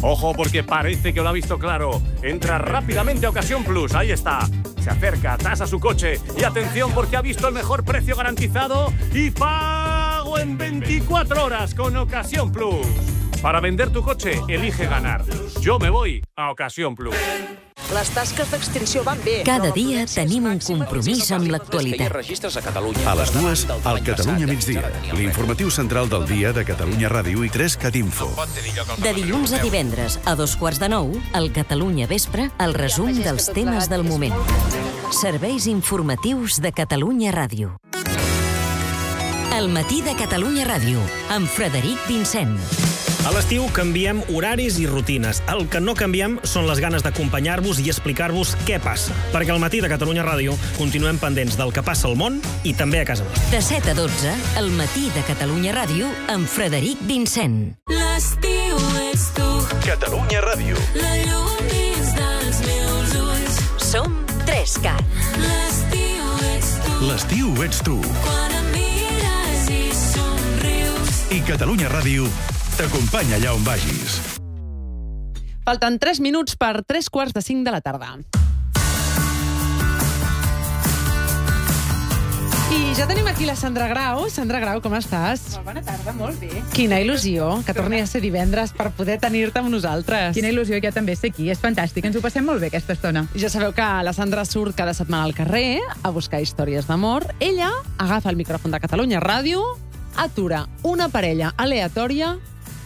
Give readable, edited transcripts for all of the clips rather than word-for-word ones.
Ojo, porque parece que lo ha visto claro. Entra rápidamente a Ocasión Plus, ahí está. Se acerca, tasa su coche y atención porque ha visto el mejor precio garantizado y pago en 24 horas con Ocasión Plus. Para vender tu coche, elige ganar. Yo me voy a Ocasión Plus. Les tasques d'extinció van bé. Cada dia tenim un compromís amb l'actualitat. A les 2, al Catalunya migdia. L'informatiu central del dia de Catalunya Ràdio i 3CAT Info. De dilluns a divendres, a 8:45, al Catalunya Vespre, el resum dels temes del moment. Serveis informatius de Catalunya Ràdio. El matí de Catalunya Ràdio, amb Frederic Vincent. A l'estiu canviem horaris i rutines. El que no canviem són les ganes d'acompanyar-vos i explicar-vos què passa. Perquè al matí de Catalunya Ràdio continuem pendents del que passa al món i també a casa nostra. De 7 a 12, el matí de Catalunya Ràdio, amb Frederic Vincent. L'estiu ets tu. Catalunya Ràdio. La llum dins dels meus ulls. Som 3CAT. L'estiu ets tu. L'estiu ets tu. Quan em mires i somrius. I Catalunya Ràdio t'acompanya allà on vagis. Falten 3 minuts per 3:45 de la tarda. I ja tenim aquí la Sandra Grau. Sandra Grau, com estàs? Molt bona tarda, molt bé. Quina il·lusió que torni a ser divendres per poder tenir-te amb nosaltres. Quina il·lusió, jo també ser aquí. És fantàstic, ens ho passem molt bé aquesta estona. Ja sabeu que la Sandra surt cada setmana al carrer a buscar històries d'amor. Ella agafa el micròfon de Catalunya Ràdio, atura una parella aleatòria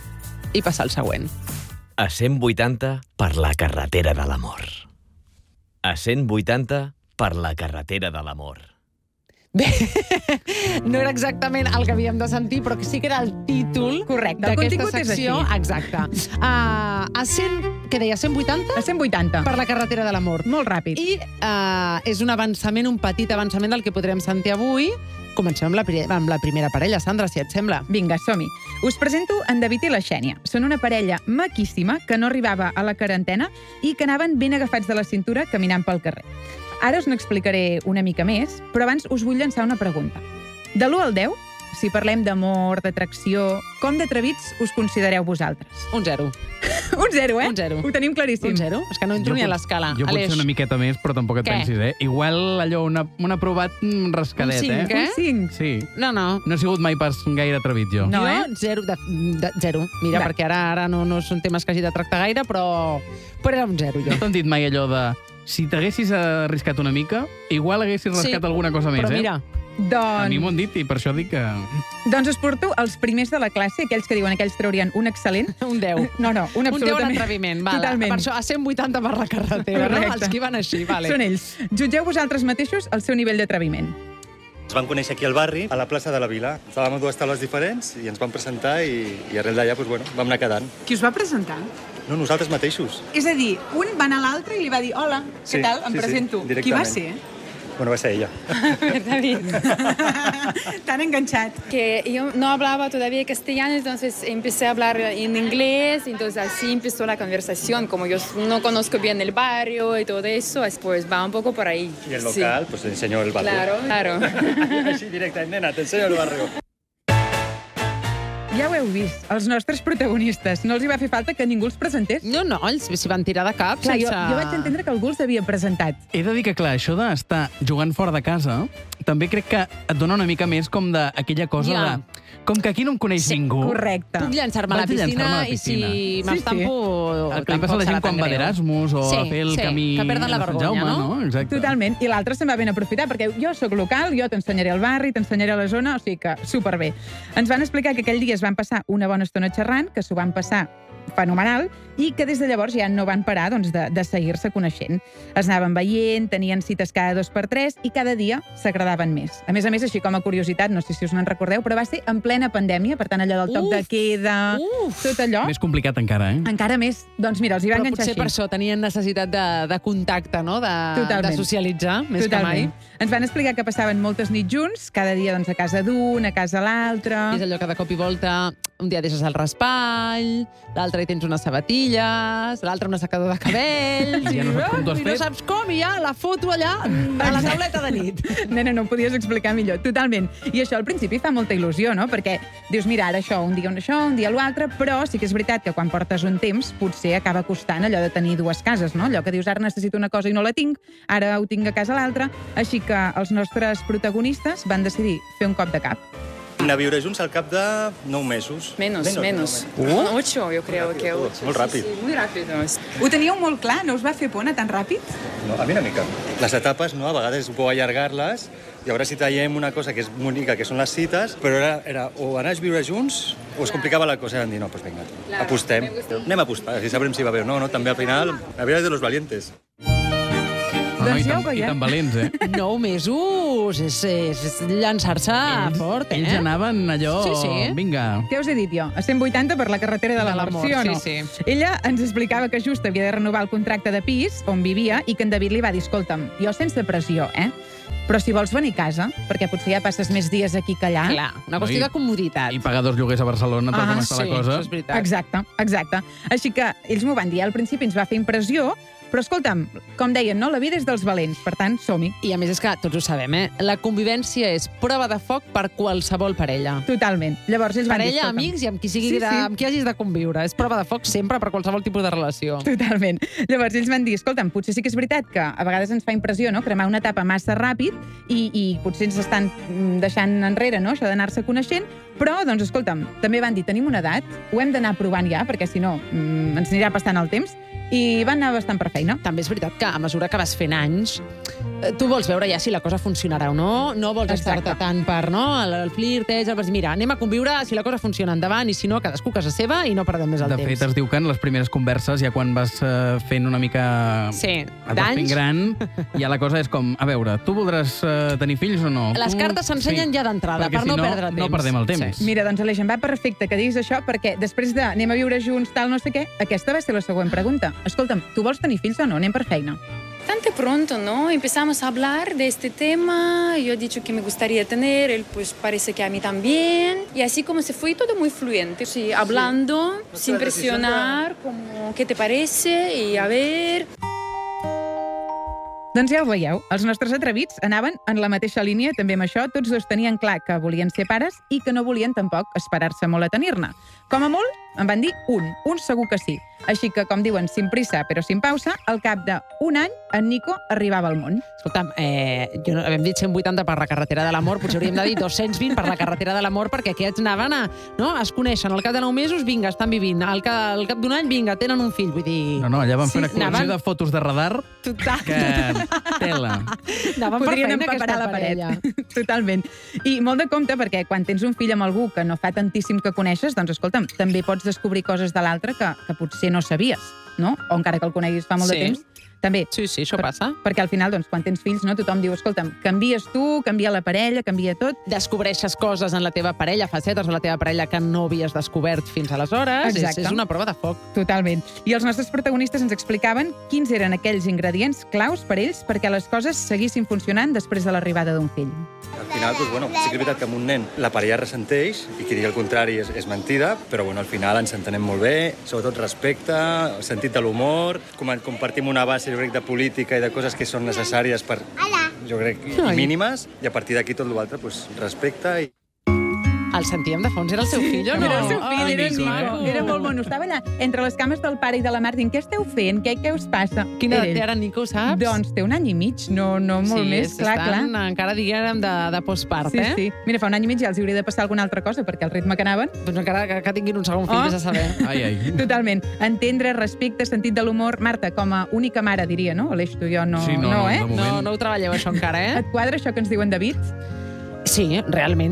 i passa al següent. A 180 per la carretera de l'amor. A 180 per la carretera de l'amor. Bé, no era exactament el que havíem de sentir, però que sí que era el títol Correcte, el d'aquesta contingut és secció. així. Exacte. A 100, què deia, 180? A 180. Per la carretera de l'amor. Molt ràpid. I és un avançament, un petit avançament del que podrem sentir avui. Comencem amb la primera parella, Sandra, si et sembla. Vinga, som-hi. Us presento en David i la Xènia. Són una parella maquíssima que no arribava a la quarantena i que anaven ben agafats de la cintura caminant pel carrer. Ara us n'explicaré una mica més, però abans us vull llançar una pregunta. De l'1 al 10, si parlem d'amor, d'atracció, com d'atrevits us considereu vosaltres? Un 0. Un 0, eh? Un 0. Ho tenim claríssim. Un 0? És que no entro ni a l'escala. Jo potser una miqueta més, però tampoc et Què? pensis, eh? Igual allò, un aprovat rascadet, Un 5, eh? eh? Un 5. Sí. No. No he sigut mai pas gaire atrevit, jo. No, Jo, eh? 0. Zero. Mira, Va. perquè ara no són temes que hagi de tractar gaire, però era un 0, jo. No t'han dit mai allò de... Si t'haguessis arriscat una mica, igual haguessis rascat alguna cosa més, però mira, A mi m'ho han dit i per això dic que... Doncs us porto els primers de la classe, aquells que diuen aquells traurien un excel·lent. un 10. No, un Un 10 absolutament. d'atreviment, vale. Totalment. Per això, a 180 per la carretera, no? Correcte. Els que van així, vale. Són ells. Jutgeu vosaltres mateixos el seu nivell d'atreviment. Ens vam conèixer aquí al barri, a la plaça de la Vila. Estàvem a dues taules diferents i ens vam presentar i arrel d'allà vam anar quedant. Qui us va presentar? No, nosaltres mateixos. És a dir, un va anar a l'altre i li va dir hola, Sí, què tal, em sí, presento. directament. Qui va ser? Bueno, va ser ella. David. Tan enganxat. Que yo no hablaba todavía castellano, entonces empecé a hablar en inglés, entonces así empezó la conversación. Como yo no conozco bien el barrio y todo eso, pues va un poco por ahí. Y el local, Sí. pues le enseñó el barrio. Claro. Així directament, nena, te enseño el barrio. Ja ho heu vist, els nostres protagonistes. No els hi va fer falta que ningú els presentés. No, ells s'hi van tirar de cap. Clar, sense... jo vaig entendre que algú els havia presentat. He de dir que, clar, això d'estar jugant fora de casa també crec que et dona una mica més com d'aquella cosa Ja. de... Com que aquí no em coneix ningú. Correcte. Puc llançar-me a la Vaig piscina llançar-me a la i si piscina. m'estampo... El que li passa a la gent quan va d'Erasmus o a fer el camí que perden la de Sant vergonya, Jaume, no? Exacte. Totalment. I l'altre se'n va ben aprofitar, perquè jo sóc local, jo t'ensenyaré el barri, t'ensenyaré la zona, o sigui que superbé. Ens van explicar que aquell dia es van passar una bona estona xerrant, que s'ho van passar fenomenal, i que des de llavors ja no van parar doncs, de seguir-se coneixent. Es anaven veient, tenien cites cada 2x3 i cada dia s'agradaven més. A més, així com a curiositat, no sé si us n'en recordeu, però va ser en plena pandèmia, per tant, allò del toc de queda, tot allò. Més complicat encara, eh? Encara més. Doncs mira, els hi va Però enganxar potser així. per això tenien necessitat de contacte, no? De socialitzar, més que mai. Ens van explicar que passaven moltes nits junts, cada dia doncs, a casa d'un, a casa l'altre. És allò que de cop i volta un dia deixes el raspall, l'altre hi tens unes sabatilles, l'altre un secador de cabells, Ja no saps com t'ho has i no fet. saps com, i ja la foto allà a la tauleta de nit. Nena, no ho podies explicar millor, totalment. I això al principi fa molta il·lusió, no? Perquè dius, mira, ara això, un dia l'altre, però sí que és veritat que quan portes un temps potser acaba costant allò de tenir dues cases, no? Allò que dius, ara necessito una cosa i no la tinc, ara ho tinc a casa l'altra, així que els nostres protagonistes van decidir fer un cop de cap. Anar a viure junts al cap de 9 mesos. Menos. 8, yo creo que 8. Molt ràpid. Sí, muy rápido. Ho teníeu molt clar? No us va fer por anar tan ràpid? No, a mi una mica. Les etapes, no? A vegades puc allargar-les i a veure si traiem una cosa que és bonica, que són les cites, però era o anar a viure junts o es complicava la cosa i vam dir, no, doncs vinga, apostem. Anem a apostar, si sabrem si va bé o no, no? També al final, la vida és de los valientes. I ja ho tan, i veiem. tan valents, 9 mesos, és llançar-se fort, Ells anaven allò... Sí. Vinga. Què us he dit jo? A 180 per la carretera de l'amor, sí o no? sí. Ella ens explicava que just havia de renovar el contracte de pis on vivia i que en David li va dir, escolta'm, jo sense pressió, però si vols venir a casa, perquè potser ja passes més dies aquí que allà... Clar, una qüestió de comoditat. I pagar 2 lloguers a Barcelona, tal com està la cosa. Això és veritat. Exacte. Així que ells m'ho van dir, al principi ens va fer impressió, però escolta'm, com deien, no? La vida és dels valents, per tant, som-hi. I a més és que tots ho sabem, la convivència és prova de foc per qualsevol parella. Totalment. Llavors ells van dir, Parella, escolta'm, amics i amb qui sigui amb qui hagis de conviure. És prova de foc sempre per qualsevol tipus de relació. Totalment. Llavors ells van dir, escolta'm, potser sí que és veritat que a vegades ens fa impressió, no?, cremar una etapa massa ràpid i potser ens estan deixant enrere, no?, això d'anar-se coneixent, però, doncs, escolta'm, també van dir, tenim una edat, ho hem d'anar provant ja, perquè si no ens anirà passant el temps, i van anar bastant per feina. També és veritat que a mesura que vas fent anys, tu vols veure ja si la cosa funcionarà o no, no vols estar-te tant per, no?, el flirteig, vas dir, mira, anem a conviure, si la cosa funciona endavant, i si no, cadascú a casa seva i no perdem més el temps. De fet, es diu que en les primeres converses, ja quan vas fent una mica... Sí, et vas fent gran, ja la cosa és com, a veure, tu voldràs tenir fills o no? Les cartes s'ensenyen ja d'entrada, per no perdre temps. No perdem el temps. Mira, doncs, Aleix, em va perfecte que diguis això, perquè després de anem a viure junts, tal, no sé què, aquesta va ser la següent pregunta. Escolta'm, tu vols tenir fills o no? Anem per feina. Bastante pronto, ¿no? Empezamos a hablar de este tema, yo he dicho que me gustaría tener, él pues parece que a mí también, y así como se fue todo muy fluyente, sí, hablando, sin presionar, como, ¿qué te parece? Y a ver... Doncs ja ho veieu, els nostres atrevits anaven en la mateixa línia, també amb això, tots dos tenien clar que volien ser pares i que no volien tampoc esperar-se molt a tenir-ne. Com a molt, em van dir un segur que sí. Així que, com diuen, sin prisa però sin pausa, al cap d'un any, en Nico arribava al món. Escolta'm, hem dit 180 per la carretera de l'amor, potser hauríem de dir 220 per la carretera de l'amor, perquè aquests anaven es coneixen, al cap de 9 mesos, vinga, estan vivint, al cap d'un any, vinga, tenen un fill, vull dir... No, allà van fer una col·lecció de fotos de radar que tela. Podrien empaperar la parella. Totalment. I molt de compte, perquè quan tens un fill amb algú que no fa tantíssim que coneixes, doncs, escolta'm, també pots descobrir coses de l'altre que potser no sabies, no? O encara que el coneguis fa molt de temps. També. Sí, això passa. Perquè al final, doncs, quan tens fills, no, tothom diu, escolta'm, canvies tu, canvia la parella, canvia tot. Descobreixes coses en la teva parella, facetes de la teva parella que no havies descobert fins aleshores. Exacte. És una prova de foc. Totalment. I els nostres protagonistes ens explicaven quins eren aquells ingredients claus per ells perquè les coses seguissin funcionant després de l'arribada d'un fill. Al final, doncs, bueno, sí que és veritat que amb un nen la parella ressenteix i qui digui el contrari és mentida, però bueno, al final ens entenem molt bé, sobretot respecte, sentit de l'humor, compartim una base, jo crec, de política i de coses que són necessàries per, jo crec, mínimes, i a partir d'aquí tot l'altre, doncs, respecte i... El sentíem de fons, era el seu fill o no? Era el seu fill, era Nico. Era molt mono. Estava allà entre les cames del pare i de la mare dient, què esteu fent? Què us passa? Quina edat té ara Nico, saps? Doncs té un any i mig, no molt més, clar. Encara diguem de postpart, Sí. Mira, fa un any i mig ja els hauria de passar alguna altra cosa, perquè el ritme que anaven... Doncs encara que tinguin un segon fill, vés a saber. Ai. Totalment. Entendre, respecte, sentit de l'humor. Marta, com a única mare, diria, no? Aleix, tu i jo no, sí, no, eh? No ho treballeu, això, encara, eh? Et quadra això que ens diuen David? Sí, realment,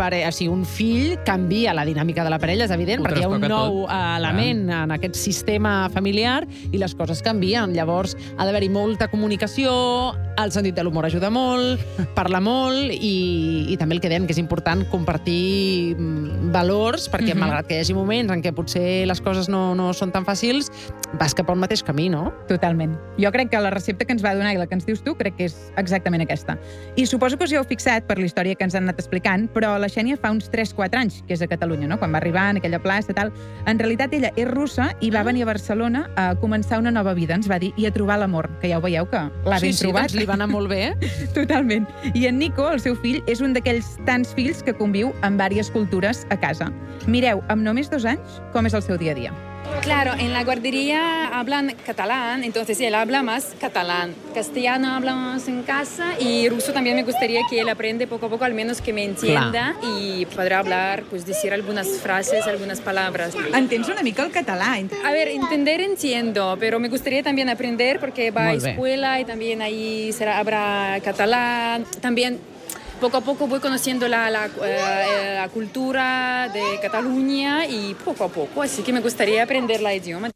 un fill canvia la dinàmica de la parella, és evident, perquè hi ha un nou element en aquest sistema familiar i les coses canvien. Llavors, ha d'haver-hi molta comunicació, el sentit de l'humor ajuda molt, parlar molt i també el que dèiem, que és important compartir valors, perquè malgrat que hi hagi moments en què potser les coses no són tan fàcils, vas cap al mateix camí, no? Totalment. Jo crec que la recepta que ens va donar i la que ens dius tu crec que és exactament aquesta. I suposo que us hi heu fixat per la història que ens han anat explicant, però la Xènia fa uns 3-4 anys que és a Catalunya, no? Quan va arribar en aquella plaça, tal. En realitat, ella és russa i va venir a Barcelona a començar una nova vida, ens va dir, i a trobar l'amor, que ja ho veieu que l'ha ben trobat. Sí, doncs li va anar molt bé. Totalment. I en Nico, el seu fill, és un d'aquells tants fills que conviu amb diverses cultures a casa. Mireu, amb només 2 anys, com és el seu dia a dia. Claro, en la guardería hablan catalán, entonces él habla más catalán. Castellano hablamos en casa y ruso también me gustaría que él aprende poco a poco, al menos que me entienda y podrá hablar, pues decir algunas frases, algunas palabras. Entens una mica el català? A ver, entender entiendo, pero me gustaría también aprender porque va a escuela y también ahí habrá catalán. También poco a poco voy conociendo la cultura de Cataluña y poco a poco, así que me gustaría aprender la idioma.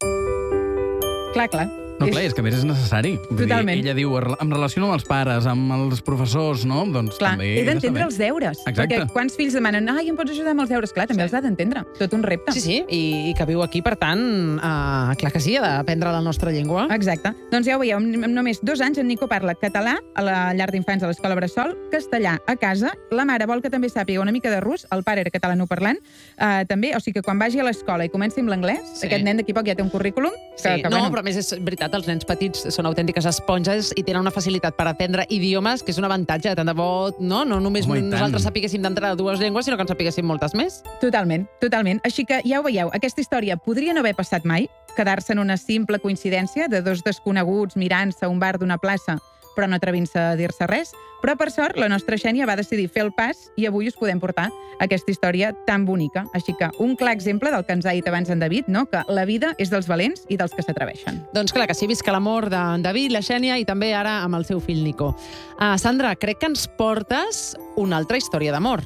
Clar. No, clar, és que a més és necessari. Totalment. Ella diu, em relaciono amb els pares, amb els professors, no? Doncs clar, també... he d'entendre els deures. Exacte. Perquè quants fills demanen, ai, em pots ajudar amb els deures? Clar, també els ha d'entendre. Tot un repte. Sí, i que viu aquí, per tant, clar que sí, ha d'aprendre la nostra llengua. Exacte. Doncs ja ho veieu, amb només 2 anys en Nico parla català a la llar d'infants de l'Escola Bressol, castellà a casa, la mare vol que també sàpiga una mica de rus, el pare era catalanoparlant, també, o sigui que quan vagi a l'escola i comenci amb l'anglès, aquest nen d'aquí poc ja té un currículum. Però a més és veritat, els nens petits són autèntiques esponges i tenen una facilitat per aprendre idiomes que és un avantatge, tant de bo, no només nosaltres sapiguéssim d'entrar 2 llengües, sinó que en sapiguéssim moltes més. Totalment. Així que ja ho veieu, aquesta història podria no haver passat mai, quedar-se en una simple coincidència de 2 desconeguts mirant-se a un bar d'una plaça, però no atrevint-se a dir-se res. Però, per sort, la nostra Xènia va decidir fer el pas i avui us podem portar aquesta història tan bonica. Així que un clar exemple del que ens ha dit abans en David, no? Que la vida és dels valents i dels que s'atreveixen. Doncs clar que sí, visca l'amor d'en David, la Xènia i també ara amb el seu fill Nico. Sandra, crec que ens portes una altra història d'amor.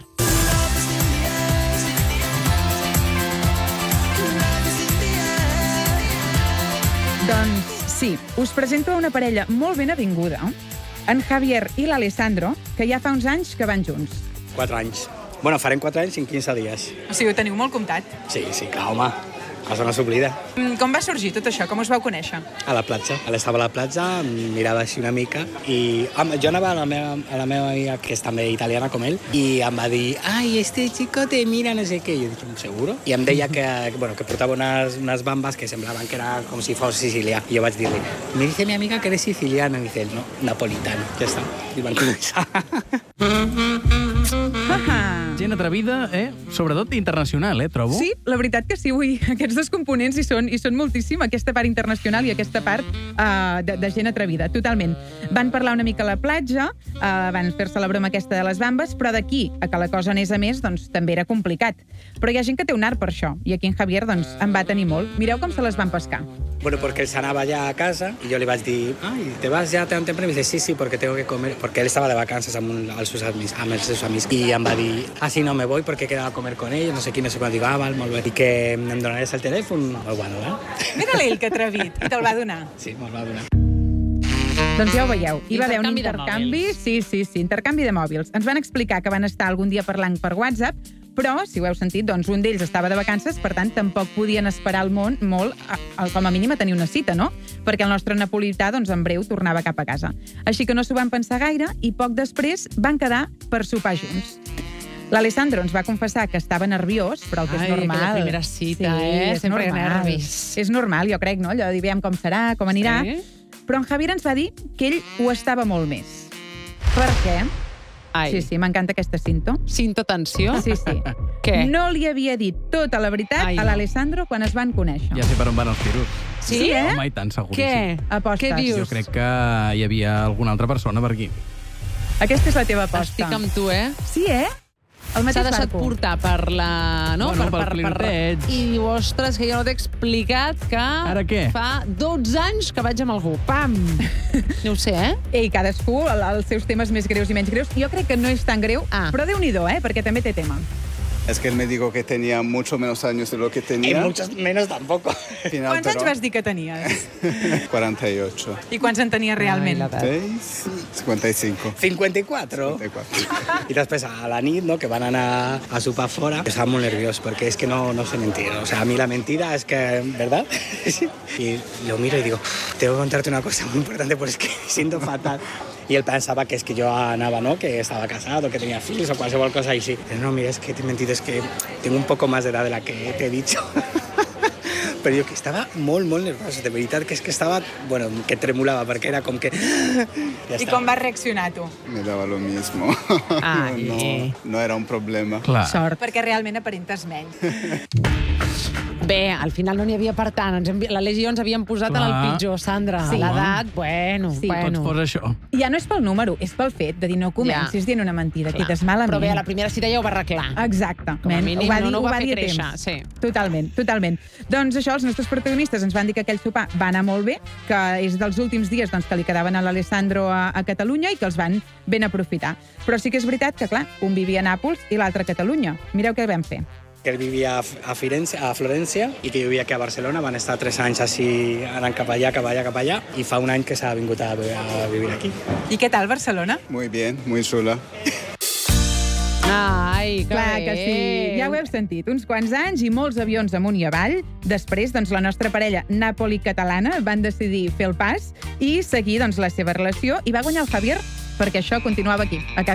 Doncs sí, us presento una parella molt ben avinguda, en Javier i l'Alessandro, que ja fa uns anys que van junts. 4 anys. Bueno, farem 4 anys en 15 dies. O sigui, ho teniu molt comptat. Sí, clar, home. Cosa no s'oblida. Com va sorgir tot això? Com us vau conèixer? A la platja. Ella estava a la platja, mirava així una mica i jo anava a la meva amiga, que és també italiana com ell, i em va dir, ai, este chico te mira, no sé què. I jo dic, seguro? I em deia que portava unes bambes que semblaven que era com si fos sicilià. I jo vaig dir-li, me dice mi amiga que eres siciliana. I dice, no, napolitano. Ja està. I van conèixer. Gent atrevida, sobretot internacional, trobo. Sí, la veritat que sí, aquests 2 components hi són moltíssim, aquesta part internacional i aquesta part de gent atrevida, totalment. Van parlar una mica a la platja, van fer-se la broma aquesta de les bambes, però d'aquí a que la cosa anés a més, doncs també era complicat. Però hi ha gent que té un art per això, i aquí en Javier doncs en va tenir molt. Mireu com se les van pescar. Bueno, porque él se anava ya a casa y yo le iba a decir, ay, ¿te vas ya tan temprano? Y me dice, sí, porque tengo que comer, porque él estaba de vacances amb els seus amics. I em va dir, si no me voy porque he quedado a comer con ellos, no sé quin, no sé quan. Dic, val, molt bé. I que em donaries el telèfon? Me'l va donar. Mira-li ell, que atrevit, i te'l va donar. Sí, me'l va donar. Doncs ja ho veieu, hi va haver un intercanvi, sí, intercanvi de mòbils. Ens van explicar que van estar algun dia parlant per WhatsApp, però, si ho heu sentit, doncs un d'ells estava de vacances, per tant, tampoc podien esperar el món molt, com a mínim, a tenir una cita, no? Perquè el nostre napolità, doncs, en breu tornava cap a casa. Així que no s'ho van pensar gaire i poc després van quedar per sopar junts. L'Alessandro ens va confessar que estava nerviós, però el que és normal. Ai, aquella primera cita, sempre nervis. És normal, jo crec, no? Allò de dir, veiem com serà, com anirà. Però en Javier ens va dir que ell ho estava molt més. Per què? Sí, m'encanta aquesta cinto. Cinto tensió? Sí. Què? No li havia dit tota la veritat a l'Alessandro quan es van conèixer. Ja sé per on van els tiros. Sí, Home, i tant, seguríssim. Què? Apostes. Què dius? Jo crec que hi havia alguna altra persona per aquí. Aquesta és la teva aposta. Estic amb tu, Sí, S'ha deixat portar per la... No? Bueno, pel flirteig. I diu, ostres, que jo no t'he explicat que... Ara què? Fa 12 anys que vaig amb algú. Pam! No ho sé, Ei, cadascú, els seus temes més greus i menys greus. Jo crec que no és tan greu, però Déu-n'hi-do, perquè també té tema. Es que él me dijo que tenía mucho menos años de lo que Y tenía. muchos menos tampoco. Final, Quants anys pero vas dir que tenies? 48. I quants en tenies realment? 6, 55. 54. 54. Y después a la nit, ¿no? Que van a sopar fora, estaba muy nervioso porque es que no sé mentir. O sea, a mí la mentira es que, ¿verdad? Y lo miro y digo, tengo que contarte una cosa muy importante porque es que me siento fatal. Y él pensaba que es que yo anava, ¿no? Que estaba casado, que tenía fills o qualsevol cosa així. Pero no, mira, es que te he mentido, es que tengo un poco más de edad de la que te he dicho. Però jo que estava molt nerviosa, de veritat, que és que estava, bueno, que tremolava, perquè era com que... Ja I com vas reaccionar, tu? Me daba lo mismo. Ai. No era un problema. Clar. Sort. Perquè realment aparentes menys. Bé, al final no n'hi havia per tant. La legió ens havíem posat en el pitjor, Sandra. Sí. L'edat, bueno. Tots fos això. Ja no és pel número, és pel fet de dir no comencis dient una mentida, Clar. quedes malament. Però bé, a la primera cita ja ho va arreglar. Exacte. Com a mínim, no ho va fer créixer. Sí. Totalment. Doncs això, els nostres protagonistes ens van dir que aquell sopar va anar molt bé, que és dels últims dies doncs, que li quedaven a l'Alessandro a Catalunya i que els van ben aprofitar. Però sí que és veritat que, clar, un vivia a Nàpols i l'altre a Catalunya. Mireu què vam fer. Que él vivia a Florència i que jo vivia aquí a Barcelona. Van estar 3 anys així anant cap allà, i fa un any que s'ha vingut a vivir aquí. I què tal, Barcelona? Muy bien, muy chula. Ai, Clar que sí. Ja ho heu sentit. Uns quants anys i molts avions amunt i avall. Després, doncs, la nostra parella Nàpoli-catalana van decidir fer el pas i seguir doncs, la seva relació i va guanyar el Javier perquè això continuava aquí, a casa